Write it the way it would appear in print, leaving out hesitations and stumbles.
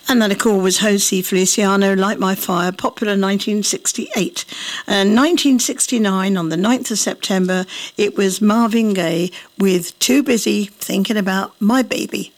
And then, of course, was Jose Feliciano, Light My Fire, popular 1968. And 1969, on the 9th of September, it was Marvin Gaye with Too Busy Thinking About My Baby.